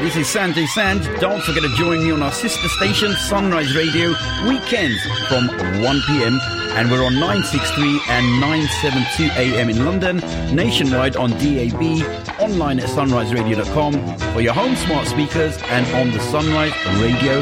this is Sanjay Sanj. Don't forget to join me on our sister station, Sunrise Radio, weekends from 1 p.m. And we're on 963 and 972 AM in London, nationwide on DAB, online at sunriseradio.com, for your home smart speakers and on the Sunrise Radio